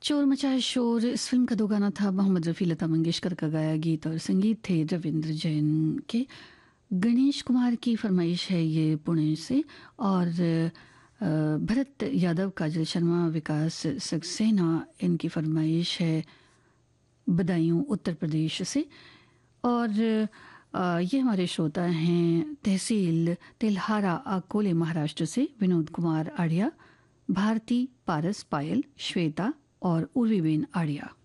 चोर मचाए शोर इस फिल्म का दो गाना था। मोहम्मद रफ़ी लता मंगेशकर का गाया गीत और संगीत थे रविंद्र जैन के। गणेश कुमार की फरमाइश है ये पुणे से। और भरत यादव, काजल शर्मा, विकास सक्सेना, इनकी फरमाइश है बदायूं उत्तर प्रदेश से। और ये हमारे श्रोता हैं तहसील तिलहारा अकोले महाराष्ट्र से विनोद कुमार आर्या, भारती, पारस, पायल, श्वेता और उर्वीबेन आर्या।